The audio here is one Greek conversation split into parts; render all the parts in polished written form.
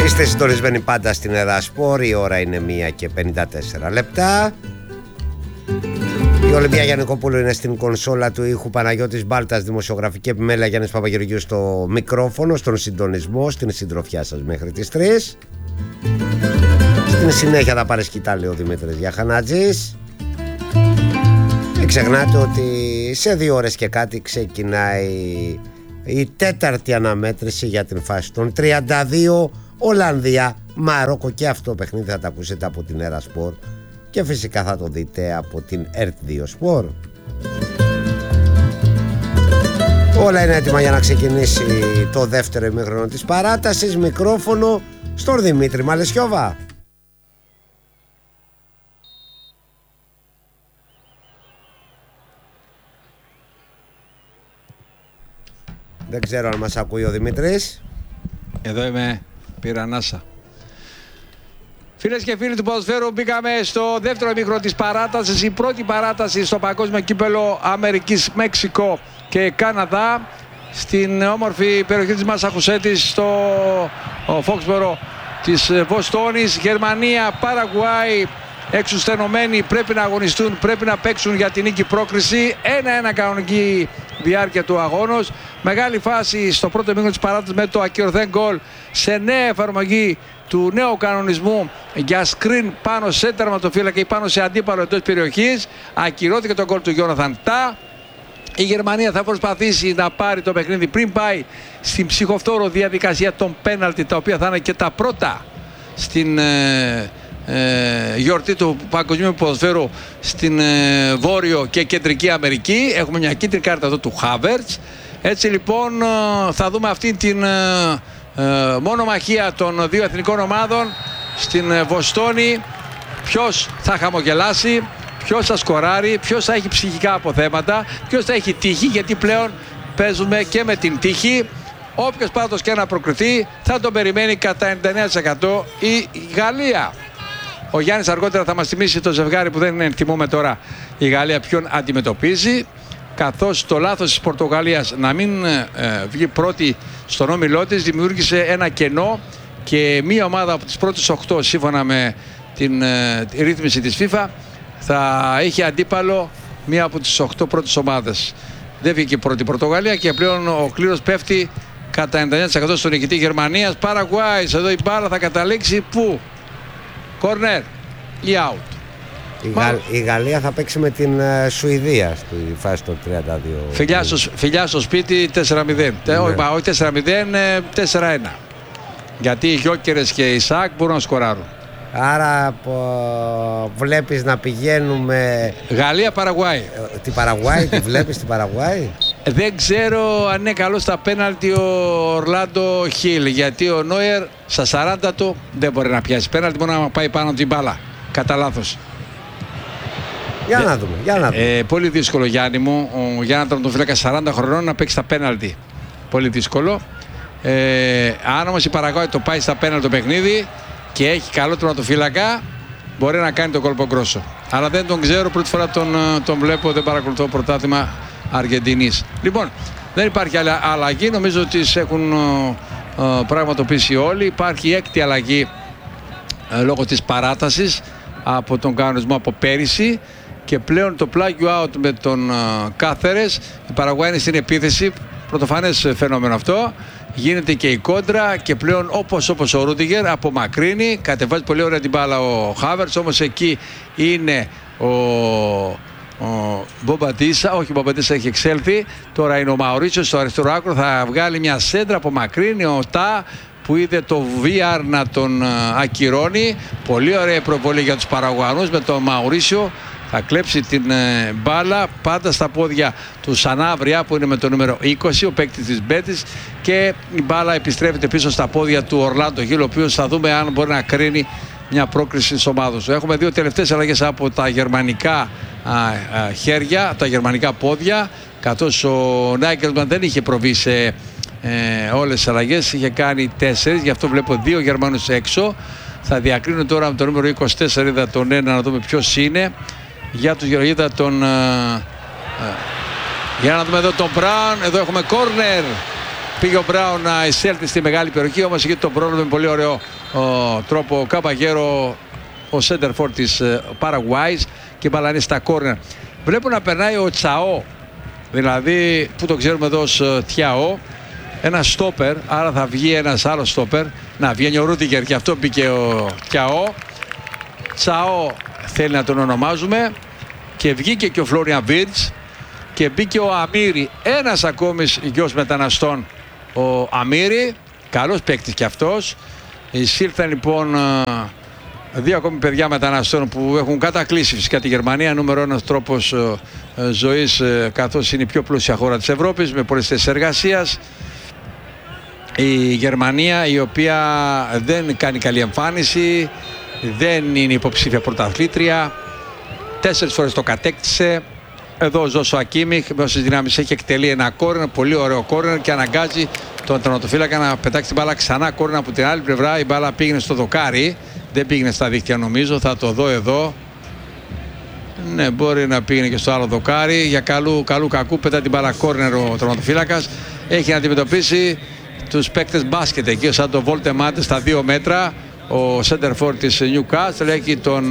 Είστε συντονισμένοι πάντα στην Ερασπόρ. Η ώρα είναι 1:54 λεπτά. Η Ολυμπία Γιαννικόπουλου είναι στην κονσόλα του ήχου, Παναγιώτης Μπάλτας δημοσιογραφική επιμέλεια, Γιάννης Παπαγεωργίου στο μικρόφωνο, στον συντονισμό, στην συντροφιά σας μέχρι τις 3. Στην συνέχεια θα πάρει σκητάλη ο Δημήτρης Γιαχανάτζης. Μην ξεχνάτε ότι σε 2 ώρες και κάτι ξεκινάει η τέταρτη αναμέτρηση για την φάση των 32, Ολλανδία, Μαρόκο, και αυτό το παιχνίδι θα το ακούσετε από την Ερασπόρ και φυσικά θα το δείτε από την ΕΡΤ2 Σπορ. Όλα είναι έτοιμα για να ξεκινήσει το δεύτερο ημίχρονο της παράτασης. Μικρόφωνο στον Δημήτρη Μαλεσιόβα. Δεν ξέρω αν μας ακούει ο Δημήτρης. Εδώ είμαι, πήρα ανάσα. Φίλες και φίλοι του ποδοσφαίρου, μπήκαμε στο δεύτερο ημίχρονο της παράτασης. Η πρώτη παράταση στο παγκόσμιο κύπελο Αμερικής, Μέξικο και Καναδά, στην όμορφη περιοχή της Μασαχουσέτης, στο Φόξμπορο της Βοστόνης. Γερμανία, Παραγουάη εξουστενωμένοι, πρέπει να αγωνιστούν, πρέπει να παίξουν για την νίκη πρόκριση. 1-1 κανονική διάρκεια του αγώνος. Μεγάλη φάση στο πρώτο ημίχρονο της παράτασης με το ακυρωθέν γκολ σε νέα εφαρμογή του νέου κανονισμού για σκριν πάνω σε τερματοφύλακα ή πάνω σε αντίπαλο εντός περιοχής. Ακυρώθηκε το γκολ του Γιόναθαν Τά. Η Γερμανία θα προσπαθήσει να πάρει το παιχνίδι πριν πάει στην ψυχοφθόρο διαδικασία των πέναλτι, τα οποία θα είναι και τα πρώτα στην γιορτή του παγκοσμίου ποδοσφαίρου στην Βόρειο και Κεντρική Αμερική. Έχουμε μια κίτρινη κάρτα εδώ του Χάβερτς. Έτσι λοιπόν θα δούμε αυτή την μονομαχία των δύο εθνικών ομάδων στην Βοστόνη. Ποιος θα χαμογελάσει, ποιος θα σκοράρει, ποιος θα έχει ψυχικά αποθέματα, ποιος θα έχει τύχη, γιατί πλέον παίζουμε και με την τύχη. Όποιος πάντως και να προκριθεί θα τον περιμένει κατά 99% η Γαλλία. Ο Γιάννης αργότερα θα μας θυμίσει το ζευγάρι που δεν θυμούμε τώρα η Γαλλία ποιον αντιμετωπίζει, καθώς το λάθος της Πορτογαλίας να μην βγει πρώτη στον όμιλό της δημιούργησε ένα κενό και μία ομάδα από τις πρώτες 8 σύμφωνα με την ρύθμιση της FIFA θα είχε αντίπαλο μία από τις 8 πρώτες ομάδες. Δεν βγήκε πρώτη η Πορτογαλία και πλέον ο κλήρος πέφτει κατά 99% στον νικητή Γερμανίας. Παραγουάης, εδώ η μπάλα θα καταλήξει πού? Κορνέρ ή out? Η Γαλλία θα παίξει με την Σουηδία στη φάση των 32. Φιλιά στο σπίτι 4-0. Όχι 4-0, 4-1. Γιατί οι Γιόκερες και οι Σάκ μπορούν να σκοράρουν. Άρα βλέπεις να πηγαίνουμε... Γαλλία-Παραγουάη. Την Παραγουάη τη βλέπεις, την Παραγουάη? Δεν ξέρω αν είναι καλό στα πέναλτι ο Ορλάντο Χιλ, γιατί ο Νόιερ στα 40 του δεν μπορεί να πιάσει πέναλτι, μπορεί να πάει πάνω την μπάλα κατά λάθος. Για να δούμε, για να δούμε. Πολύ δύσκολο, Γιάννη μου, ο Γιάννη τον φύλακα 40 χρονών να παίξει τα πέναλτι. Πολύ δύσκολο. Αν όμως η Παραγουάη το πάει στα πέναλτι το παιχνίδι και έχει καλό τερματοφύλακα, μπορεί να κάνει τον κόλπο γκρόσο. Αλλά δεν τον ξέρω, πρώτη φορά τον βλέπω, δεν παρακολουθώ πρωτάθλημα Αργεντινής. Λοιπόν, δεν υπάρχει αλλαγή, νομίζω ότι έχουν πραγματοποιήσει όλοι. Υπάρχει έκτη αλλαγή λόγω της παράτασης από τον κανονισμό από πέρυσι και πλέον το πλάγιο out με τον Κάθερες. Η Παραγουάη είναι στην επίθεση, πρωτοφανές φαινόμενο αυτό. Γίνεται και η κόντρα και πλέον όπως ο Ρούντιγκερ απομακρύνει, κατεβάζει πολύ ωραία την μπάλα ο Χάβερτς, όμως εκεί είναι ο Μπομπαντίσα, όχι ο Μπομπαντίσα έχει εξέλθει, τώρα είναι ο Μαουρίτσιο στο αριστερό άκρο, θα βγάλει μια σέντρα, απομακρύνει ο Τά που είδε το VR να τον ακυρώνει. Πολύ ωραία προβολή για τους Παραγουανούς με τον Μαουρίσιο. Θα κλέψει την μπάλα πάντα στα πόδια του Σανάβρια που είναι με το νούμερο 20, ο παίκτης της Μπέτης, και η μπάλα επιστρέφεται πίσω στα πόδια του Ορλάντο Χιλ, ο οποίος θα δούμε αν μπορεί να κρίνει μια πρόκριση της ομάδας του. Έχουμε δύο τελευταίες αλλαγές από τα γερμανικά χέρια, τα γερμανικά πόδια, καθώς ο Νάγκελμαν δεν είχε προβεί σε όλες τις αλλαγές, είχε κάνει 4, γι' αυτό βλέπω δύο Γερμανούς έξω. Θα διακρίνω τώρα με το νούμερο 24, είδα τον ένα, να δούμε ποιος είναι. Για τους Γεωργίδα τον... για να δούμε εδώ τον Μπράουν. Εδώ έχουμε κόρνερ Πήγε ο Μπράουν να εισέλθει στη μεγάλη περιοχή, όμως είχε τον πρόβλημα με πολύ ωραίο τρόπο ο Καμπαγέρο, ο σέντερφορ της Παραγουάης, και μπαλανεί στα κόρνερ. Βλέπω να περνάει ο Τσαό, δηλαδή που το ξέρουμε εδώ ως Τιαό, ένα στόπερ, άρα θα βγει ένας άλλος στόπερ. Να βγαίνει ο Ρούντιγκερ, και αυτό μπήκε ο Τιαό. Τσαό θέλει να τον ονομάζουμε, και βγήκε και ο Φλόριαν Βίρτς και μπήκε ο Αμύρη, ένας ακόμη γιος μεταναστών, ο Αμύρη, καλός παίκτης κι αυτός. Εισήλθαν λοιπόν δύο ακόμη παιδιά μεταναστών που έχουν κατακλείσει φυσικά τη Γερμανία, νούμερο ένας τρόπος ζωής, καθώς είναι η πιο πλούσια χώρα της Ευρώπης με πολλές θέσεις εργασίας. Η Γερμανία, η οποία δεν κάνει καλή εμφάνιση, δεν είναι υποψήφια πρωταθλήτρια, 4 φορές το κατέκτησε. Εδώ ο Ζόσουα Κίμιχ με όσες δυνάμεις έχει εκτελεί ένα κόρνερ, πολύ ωραίο κόρνερ, και αναγκάζει τον τερματοφύλακα να πετάξει την μπάλα ξανά. Κόρνερ από την άλλη πλευρά, η μπάλα πήγαινε στο δοκάρι, δεν πήγαινε στα δίχτυα νομίζω, θα το δω εδώ. Ναι, μπορεί να πήγαινε και στο άλλο δοκάρι. Για καλού κακού πετάει την μπάλα κόρνερ ο τερματοφύλακας. Έχει να αντιμετωπίσει τους παίκτες μπάσκετ εκεί, σαν το Βόλτεμαντ στα 2 μέτρα. Ο σέντερφορ της Newcastle έχει τον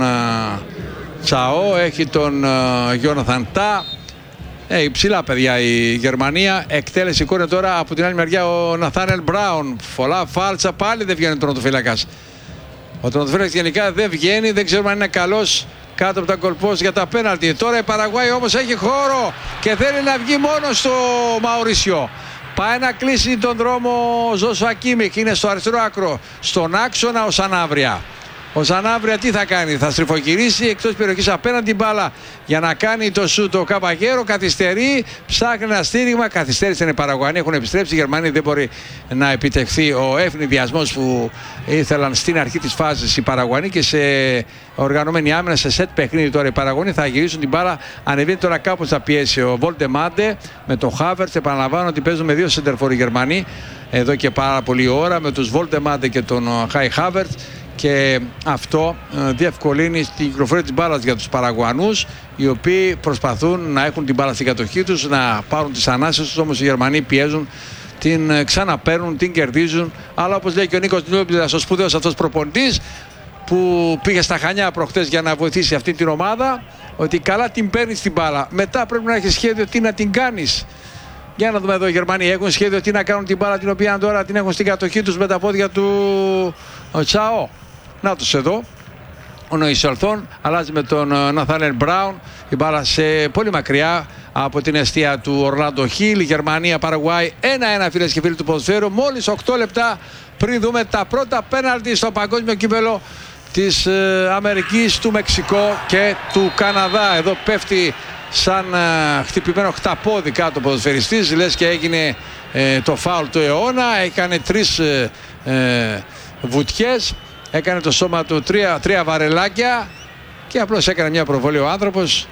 Τσαό, έχει τον Γιόναθαν Τα. Υψηλά παιδιά η Γερμανία. Εκτέλεση κόρνερ τώρα από την άλλη μεριά ο Ναθάνελ Μπράουν. Πολλά φάλτσα, πάλι δεν βγαίνει ο τερματοφύλακας. Ο τερματοφύλακας γενικά δεν βγαίνει, δεν ξέρουμε αν είναι καλός κάτω από τα γκολπόστ για τα πέναλτι. Τώρα η Παραγουάη όμως έχει χώρο και θέλει να βγει μόνο στο Μαουρίσιο. Πάει να κλείσει τον δρόμο ο Ζόσουα Κίμιχ, είναι στο αριστερό άκρο. Στον άξονα ο Σανάβρια. Ο Σανάβρια τι θα κάνει, θα στριφογυρίσει εκτός περιοχής απέναντι μπάλα για να κάνει το σούτ. Ο Καμπαγέρο καθυστερεί, ψάχνει ένα στήριγμα, καθυστέρησαν οι Παραγουανοί, έχουν επιστρέψει. Οι Γερμανοί, δεν μπορεί να επιτευχθεί ο ευνηδιασμός που ήθελαν στην αρχή της φάσης οι Παραγουανοί, και σε οργανωμένη άμυνα, σε σετ παιχνίδι τώρα οι Παραγουανοί θα γυρίσουν την μπάλα. Ανεβαίνει τώρα κάπως θα πιέσει ο Βόλτεμάντε με τον Χάβερτς. Επαναλαμβάνω ότι παίζουν με 2 σεντερφόρ οι Γερμανοί εδώ και πάρα πολλή ώρα, με τους Βόλτεμάντε και τον Χάι Χάβερτς. Και αυτό διευκολύνει την κυκλοφορία της μπάλας για τους Παραγουανούς, οι οποίοι προσπαθούν να έχουν την μπάλα στην κατοχή τους, να πάρουν τις ανάσες τους. Όμως οι Γερμανοί πιέζουν, την ξαναπαίρνουν, την κερδίζουν. Αλλά όπως λέει και ο Νίκος Νιούμπλας, ο σπουδαίος αυτός προπονητής που πήγε στα Χανιά προχτές για να βοηθήσει αυτή την ομάδα, ότι καλά την παίρνεις την μπάλα, μετά πρέπει να έχεις σχέδιο τι να την κάνεις. Για να δούμε εδώ, οι Γερμανοί έχουν σχέδιο τι να κάνουν την μπάλα, την οποία τώρα την έχουν στην κατοχή τους με τα πόδια του Τσαό. Να τους εδώ. Ο Νοησολθόν αλλάζει με τον Ναθάνελ Μπράουν. Η μπάλα σε πολύ μακριά από την εστία του Ορλάντο Χιλ. Η Γερμανία, Παραγουάη 1-1 φίλες και φίλοι του ποδοσφαίρου. Μόλις 8 λεπτά πριν δούμε τα πρώτα πέναλτι στο παγκόσμιο κύπελλο της Αμερικής, του Μεξικό και του Καναδά. Εδώ πέφτει σαν χτυπημένο χταπόδι κάτω ο ποδοσφαιριστής, λες και έγινε το φάουλ του αιώνα. Έκανε 3 βουτιές, έκανε το σώμα του 3 βαρελάκια και απλώς έκανε μια προβολή ο άνθρωπος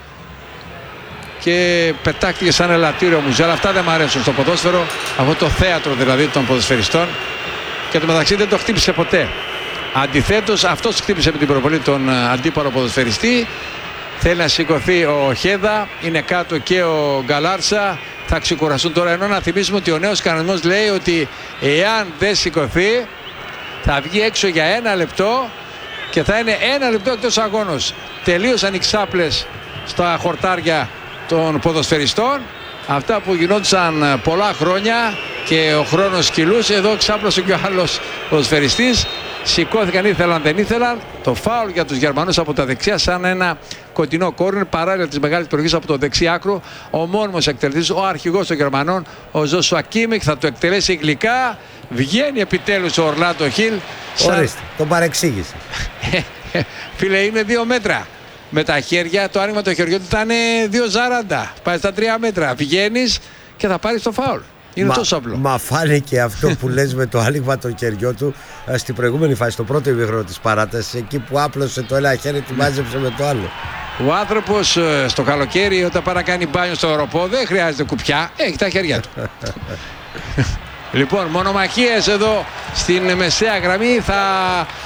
και πετάχτηκε σαν ελαττήριο μουζέλ. Αυτά δεν μου αρέσουν στο ποδόσφαιρο, αυτό το θέατρο δηλαδή των ποδοσφαιριστών, και το μεταξύ δεν το χτύπησε ποτέ. Αντιθέτως αυτός χτύπησε με την προβολή τον αντίπαλο ποδοσφαιριστή. Θέλει να σηκωθεί ο Χέδα, είναι κάτω και ο Γκαλάρσα, θα ξεκουραστούν τώρα. Ενώ να θυμίσουμε ότι ο νέος κανονισμός λέει ότι εάν δεν σηκωθεί θα βγει έξω για 1 λεπτό και θα είναι 1 λεπτό εκτός αγώνος. Τελείωσαν οι ξάπλες στα χορτάρια των ποδοσφαιριστών, αυτά που γινόντουσαν πολλά χρόνια και ο χρόνος κυλούσε. Εδώ ξάπλωσε και ο άλλος ποδοσφαιριστής. Σηκώθηκαν, ήθελαν, δεν ήθελαν. Το φάουλ για τους Γερμανούς από τα δεξιά, σαν ένα κοντινό κόρνερ παράλληλα της μεγάλης περιοχής από το δεξί άκρο. Ο μόνιμος εκτελεστής, ο αρχηγός των Γερμανών, ο Ζόσουα Κίμιχ, θα το εκτελέσει γλυκά. Βγαίνει επιτέλους ο Ορλάντο Χιλ. Ορίστε, τον παρεξήγησε. Φίλε, είναι 2 μέτρα. Με τα χέρια, το άνοιγμα των χεριών του ήταν 2,40. Πάει στα 3 μέτρα. Βγαίνεις και θα πάρεις το φάουλ. Είναι τόσο απλό. Μα φάνηκε αυτό που λες με το άνοιγμα των χεριών του στην προηγούμενη φάση, στο πρώτο ημίχρονο της παράτασης, εκεί που άπλωσε το ένα χέρι, τη μάζεψε με το άλλο. Ο άνθρωπος στο καλοκαίρι, όταν πάει να κάνει μπάνιο στο οροπό, δεν χρειάζεται κουπιά, έχει τα χέρια του. Λοιπόν, μονομαχίες εδώ στην μεσαία γραμμή. Θα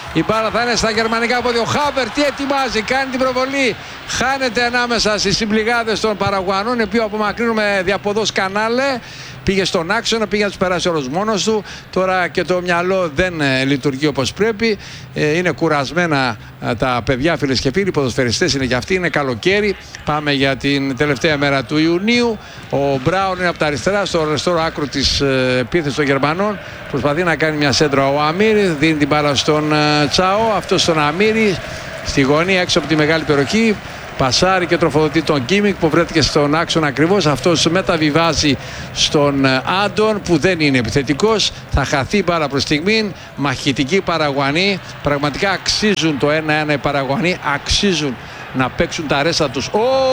Η μπάλα θα είναι στα γερμανικά πόδια. Ο Χάβερ τι ετοιμάζει, κάνει την προβολή. Χάνεται ανάμεσα στις συμπληγάδες των Παραγουανών, οποίοι απομακρύνουμε διαποδός Κανάλε. Πήγε στον άξονα, πήγε να τους περάσει όλος μόνος του. Τώρα και το μυαλό δεν λειτουργεί όπως πρέπει. Είναι κουρασμένα τα παιδιά, φίλες και φίλοι. Οι ποδοσφαιριστές είναι και αυτοί. Είναι καλοκαίρι. Πάμε για την τελευταία μέρα του Ιουνίου. Ο Μπράουν είναι από τα αριστερά, στο αριστερό άκρο της επίθεσης των Γερμανών. Προσπαθεί να κάνει μια σέντρα ο Αμίρη. Δίνει την μπάλα στον Τσάο. Αυτό στον Αμίρη. Στη γωνία έξω από τη μεγάλη περιοχή. Πασάρει και τροφοδοτεί τον Κίμικ που βρέθηκε στον άξονα ακριβώς. Αυτός μεταβιβάζει στον Άντων που δεν είναι επιθετικός. Θα χαθεί μπάλα προς στιγμή. Μαχητικοί Παραγουανοί. Πραγματικά αξίζουν το 1-1 οι Παραγουανοί. Αξίζουν να παίξουν τα ρέστα τους.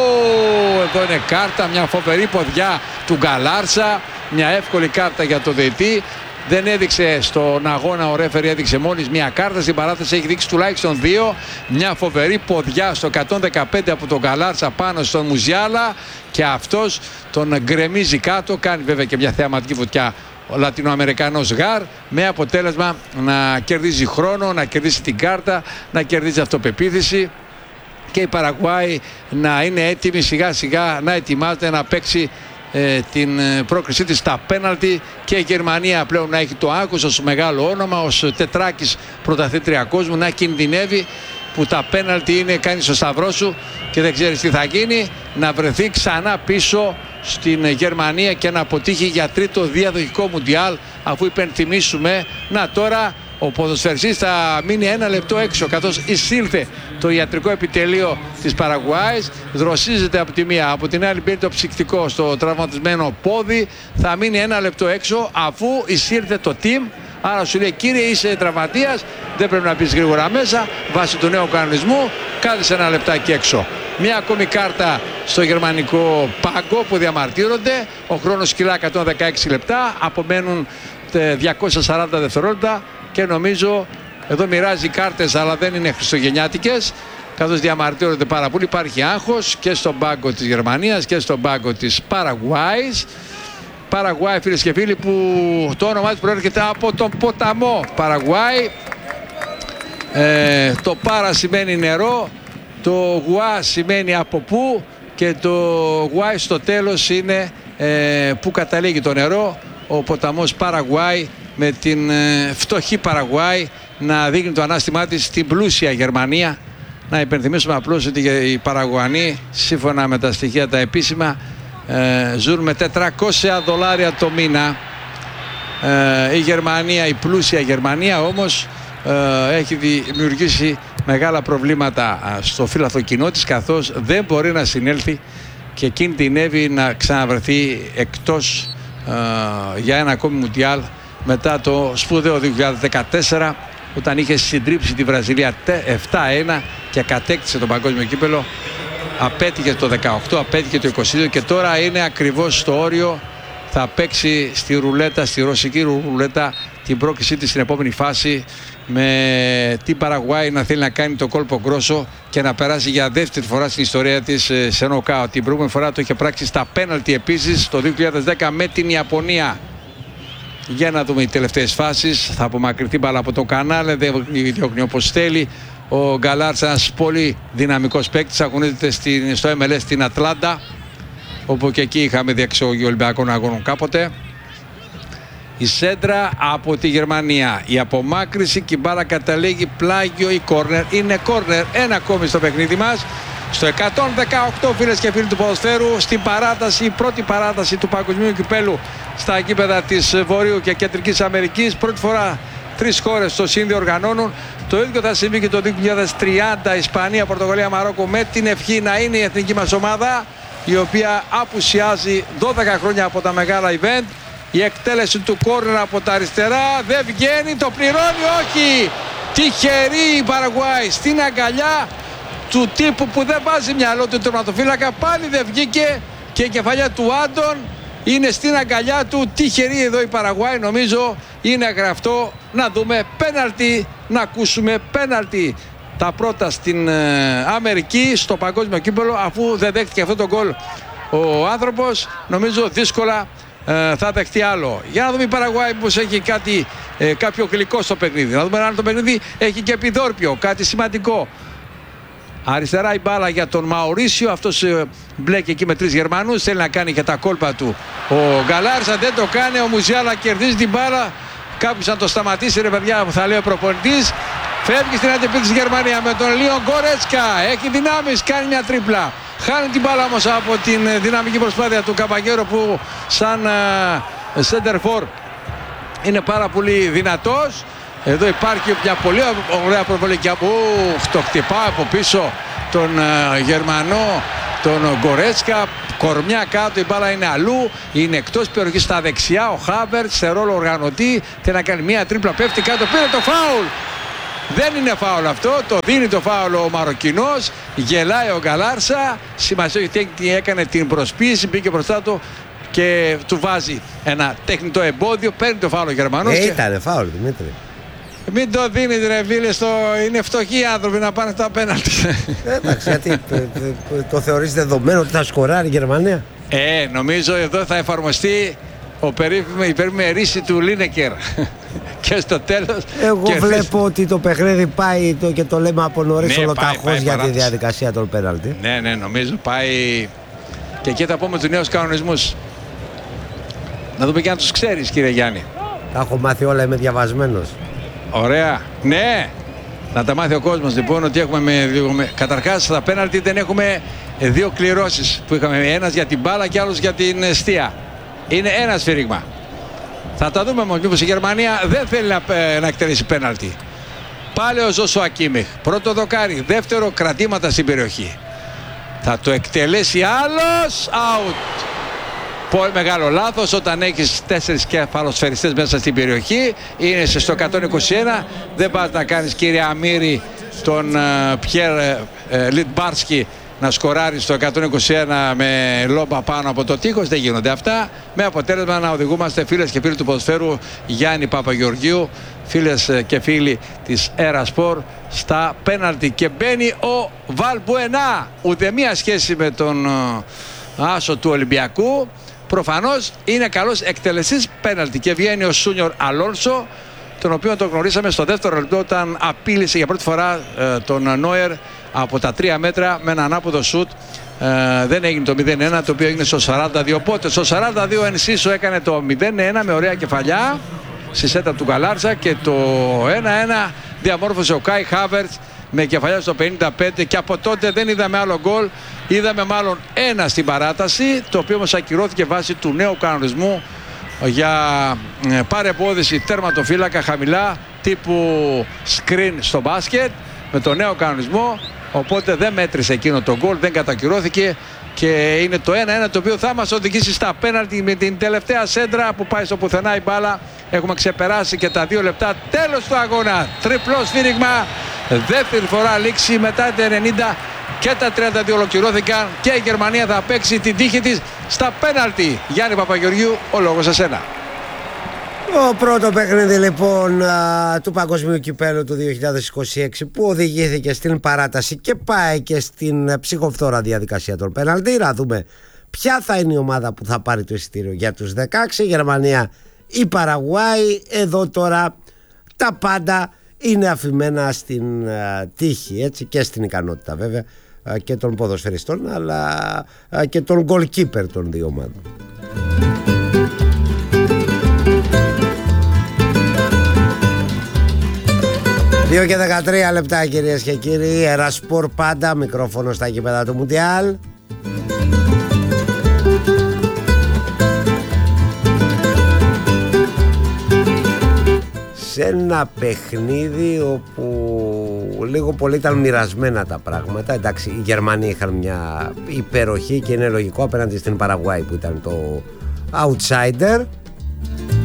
Εδώ είναι κάρτα. Μια φοβερή ποδιά του Γκαλάρσα. Μια εύκολη κάρτα για το διαιτητή. Δεν έδειξε στον αγώνα, ο ρέφερι έδειξε μόλις μία κάρτα. Στην παράθεση έχει δείξει τουλάχιστον 2. Μια φοβερή ποδιά στο 115 από τον Γκαλάρσα πάνω στον Μουζιάλα. Και αυτός τον γκρεμίζει κάτω. Κάνει βέβαια και μια θεαματική βουτιά ο Λατινοαμερικανός Γαρ. Με αποτέλεσμα να κερδίζει χρόνο, να κερδίσει την κάρτα, να κερδίζει αυτοπεποίθηση. Και η Παραγουάη να είναι έτοιμη σιγά σιγά να ετοιμάζεται να παίξει την πρόκρισή της στα πέναλτι, και η Γερμανία πλέον να έχει το άκους ως μεγάλο όνομα, ως τετράκης πρωταθλήτρια κόσμου, να κινδυνεύει που τα πέναλτι είναι, κάνει στο σταυρό σου και δεν ξέρεις τι θα γίνει, να βρεθεί ξανά πίσω στην Γερμανία και να αποτύχει για τρίτο διαδοχικό μουντιάλ, αφού υπενθυμίσουμε να τώρα ο ποδοσφαιριστής θα μείνει 1 λεπτό έξω, καθώς εισήλθε το ιατρικό επιτελείο της Παραγουάης. Δροσίζεται από τη μία, από την άλλη μπαίνει το ψυκτικό στο τραυματισμένο πόδι. Θα μείνει 1 λεπτό έξω αφού εισήλθε το team. Άρα σου λέει, κύριε, είσαι τραυματίας, δεν πρέπει να μπεις γρήγορα μέσα. Βάσει του νέου κανονισμού κάθισε 1 λεπτάκι έξω. Μια ακόμη κάρτα στο γερμανικό πάγκο που διαμαρτύρονται. Ο χρόνος κυλά 116 λεπτά. Απομένουν 240 δευτερόλεπτα. Και νομίζω εδώ μοιράζει κάρτες, αλλά δεν είναι χριστουγεννιάτικες, καθώς διαμαρτύρονται πάρα πολύ. Υπάρχει άγχος και στον πάγκο της Γερμανίας και στον πάγκο της Παραγουάης. Παραγουάη, φίλες και φίλοι, που το όνομά της προέρχεται από τον ποταμό Παραγουάη. Το Παρα σημαίνει νερό, το Γουά σημαίνει από πού, και το Γουάη στο τέλος είναι που καταλήγει το νερό. Ο ποταμός Παραγουάη, με την φτωχή Παραγουάη να δείχνει το ανάστημά της στην πλούσια Γερμανία. Να υπενθυμίσουμε απλώς ότι οι Παραγουανοί, σύμφωνα με τα στοιχεία τα επίσημα, ζουν με $400 το μήνα. Η Γερμανία, η πλούσια Γερμανία όμως έχει δημιουργήσει μεγάλα προβλήματα στο φύλαθο κοινό της, καθώς δεν μπορεί να συνέλθει και κινδυνεύει να ξαναβρεθεί εκτός για ένα ακόμη μουντιάλ μετά το σπουδαίο 2014, όταν είχε συντρίψει τη Βραζιλία 7-1 και κατέκτησε το παγκόσμιο κύπελο. Απέτυχε το 18, απέτυχε το 22 και τώρα είναι ακριβώς στο όριο. Θα παίξει στη ρουλέτα, στη ρωσική ρουλέτα, την πρόκρισή της στην επόμενη φάση, με την Παραγουάη να θέλει να κάνει το κόλπο γκρόσο και να περάσει για δεύτερη φορά στην ιστορία της σε νοκάουτ. Την προηγούμενη φορά το είχε πράξει στα πέναλτι επίσης το 2010 με την Ιαπωνία. Για να δούμε οι τελευταίες φάσεις. Θα απομακρυνθεί μπάλα από το Κανάλε, δεν διώχνει όπως θέλει. Ο Γκαλάρτσα, ένας πολύ δυναμικός παίκτης, αγωνίζεται στο MLS στην Ατλάντα, όπου και εκεί είχαμε διεξαγωγή Ολυμπιακών αγώνων κάποτε. Η σέντρα από τη Γερμανία, η απομάκρυση και η μπάλα καταλήγει πλάγιο ή κόρνερ. Είναι κόρνερ, ένα ακόμη στο παιχνίδι μας. Στο 118, φίλες και φίλοι του ποδοσφαίρου, στην παράταση, η πρώτη παράταση του παγκοσμίου κυπέλου στα γήπεδα της Βορείου και Κεντρικής Αμερικής. Πρώτη φορά 3 χώρες το σύνδεο οργανώνουν. Το ίδιο θα συμβεί και το 2030, Ισπανία, Πορτογαλία, Μαρόκο, με την ευχή να είναι η εθνική μας ομάδα, η οποία απουσιάζει 12 χρόνια από τα μεγάλα event. Η εκτέλεση του κόρνερ από τα αριστερά δεν βγαίνει, το πληρώνει, όχι! Τυχερή η Παραγουάη στην αγκαλιά του τύπου που δεν βάζει μυαλό του τερματοφύλακα, πάλι δεν βγήκε και η κεφαλιά του Άντων είναι στην αγκαλιά του. Τυχερή εδώ η Παραγουάη, νομίζω είναι γραφτό. Να δούμε πέναλτι, να ακούσουμε πέναλτι. Τα πρώτα στην Αμερική στο παγκόσμιο κύπελλο, αφού δεν δέχτηκε αυτό το γκολ ο άνθρωπος, νομίζω δύσκολα θα δεχτεί άλλο. Για να δούμε η Παραγουάη πως έχει κάποιο γλυκό στο παιχνίδι. Να δούμε αν το παιχνίδι έχει και επιδόρπιο, κάτι σημαντικό. Αριστερά η μπάλα για τον Μαουρίσιο. Αυτός μπλέκει εκεί με 3 Γερμανούς. Θέλει να κάνει και τα κόλπα του ο Γκαλάρσα. Δεν το κάνει. Ο Μουζιάλα κερδίζει την μπάλα. Κάποιος να το σταματήσει, ρε παιδιά, που θα λέει ο προπονητής. Φεύγει στην αντεπίθεση της Γερμανία με τον Λίον Γκορέτσκα. Έχει δυνάμεις, κάνει μια τρίπλα. Χάνει την μπάλα όμως από την δυναμική προσπάθεια του Καμπαγέρο, που σαν center for είναι πάρα πολύ δυνατός. Εδώ υπάρχει μια πολύ ωραία προβολή και το χτυπά από πίσω τον Γερμανό, τον Γκορέτσκα. Κορμιά κάτω, η μπάλα είναι αλλού, είναι εκτός περιοχής στα δεξιά. Ο Χάβερτ σε ρόλο οργανωτή θέλει να κάνει μια τρίπλα, πέφτει κάτω, πήρε το φάουλ. Δεν είναι φάουλ αυτό, το δίνει το φάουλ ο Μαροκινός. Γελάει ο Γκαλάρσα, σημασία γιατί έκανε την προσποίηση, μπήκε μπροστά του και του βάζει ένα τεχνητό εμπόδιο. Παίρνει το φάουλ ο Γερμανός. Ήτανε φάουλ, Δημήτρη. Μην το δίνεις, ρε φίλε, είναι φτωχοί άνθρωποι να πάνε στα πέναλτι. Εντάξει, γιατί το θεωρείς δεδομένο ότι θα σκοράρει η Γερμανία? Νομίζω εδώ θα εφαρμοστεί η περίφημη ρίση του Λίνεκερ. Και στο τέλος. Εγώ βλέπω ότι το παιχνίδι πάει και το λέμε από νωρίς ολοταχώς για τη διαδικασία των πέναλτι. Ναι, νομίζω πάει. Και εκεί θα πούμε τους νέους κανονισμούς. Να δούμε και αν τους ξέρεις, κύριε Γιάννη. Τα έχω μάθει όλα, είμαι διαβασμένος. Ωραία. Ναι. Να τα μάθει ο κόσμος λοιπόν ότι έχουμε καταρχάς στα πέναλτι δεν έχουμε 2 κληρώσεις που είχαμε. Ένας για την μπάλα και άλλος για την εστία. Είναι ένα σφύριγμα. Θα τα δούμε όμως. Η Γερμανία δεν θέλει να εκτελέσει πέναλτι. Πάλι ο Ζωσουά Κίμιχ. Πρώτο δοκάρι. Δεύτερο, κρατήματα στην περιοχή. Θα το εκτελέσει άλλος. Out. Πολύ μεγάλο λάθος όταν έχεις 4 κεφαλοσφαιριστές μέσα στην περιοχή. Είναι στο 121. Δεν πας να κάνεις, κύριε Αμύρη, τον Πιέρ Λιτμπάρσκι να σκοράρει στο 121 με λόμπα πάνω από το τείχος. Δεν γίνονται αυτά. Με αποτέλεσμα να οδηγούμαστε, φίλες και φίλοι του ποδοσφαίρου, Γιάννη Παπαγεωργίου, φίλες και φίλοι της Ερασπορ, στα πέναλτι. Και μπαίνει ο Βαλμπουενά. Ουδέμια σχέση με τον άσο του Ολυμπιακού. Προφανώς είναι καλός εκτελεστής πέναλτι. Και βγαίνει ο Σούνιορ Αλόνσο, τον οποίο τον γνωρίσαμε στο δεύτερο λεπτό όταν απείλησε για πρώτη φορά τον Νόερ από τα 3 μέτρα με ένα ανάποδο σουτ. Δεν έγινε το 0-1, το οποίο έγινε στο 42. Οπότε στο 42 Ενσίσο έκανε το 0-1 με ωραία κεφαλιά στη σέτα του Γκαλάρσα, και το 1-1 διαμόρφωσε ο Κάι Χάβερτς με κεφαλιά στο 55, και από τότε δεν είδαμε άλλο γκολ. Είδαμε μάλλον ένα στην παράταση, το οποίο όμως ακυρώθηκε βάσει του νέου κανονισμού για παρεμπόδιση τερματοφύλακα χαμηλά τύπου screen στο μπάσκετ με το νέο κανονισμό. Οπότε δεν μέτρησε εκείνο το γκολ, δεν κατακυρώθηκε, και είναι το 1-1 το οποίο θα μας οδηγήσει στα πέναλτι με την τελευταία σέντρα που πάει στο πουθενά η μπάλα. Έχουμε ξεπεράσει και τα 2 λεπτά. Τέλος του αγώνα. Τριπλό σφύριγμα. Δεύτερη φορά λήξη μετά τα 90 και τα 32 ολοκληρώθηκαν, και η Γερμανία θα παίξει την τύχη της στα πέναλτι. Γιάννη Παπαγεωργίου, ο λόγος σε σένα. Το πρώτο παιχνίδι λοιπόν του Παγκοσμίου Κυπέλλου του 2026 που οδηγήθηκε στην παράταση και πάει και στην ψυχοφθόρα διαδικασία των πέναλτι. Να δούμε ποια θα είναι η ομάδα που θα πάρει το εισιτήριο για τους 16. Γερμανία ή Παραγουάη. Εδώ τώρα τα πάντα είναι αφημένα στην τύχη, έτσι, και στην ικανότητα βέβαια και των ποδοσφαιριστών, αλλά και των goalkeeper των δύο ομάδων. 2 και 13 λεπτά, κυρίες και κύριοι. Ερασπορ πάντα, μικρόφωνο στα γήπεδα του Μουντιάλ. Σε ένα παιχνίδι όπου λίγο πολύ ήταν μοιρασμένα τα πράγματα. Εντάξει, οι Γερμανοί είχαν μια υπεροχή και είναι λογικό απέναντι στην Παραγουάη που ήταν το outsider.